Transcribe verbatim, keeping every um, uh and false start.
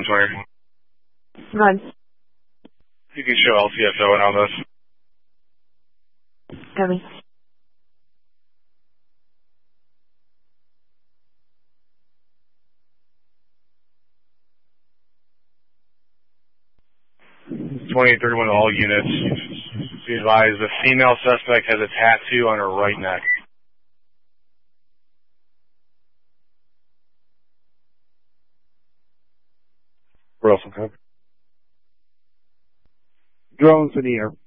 one twenty. Run. You can show L C S O and all this. Copy. twenty thirty-one to all units. Be advised, the female suspect has a tattoo on her right neck. Russell, drones in the air.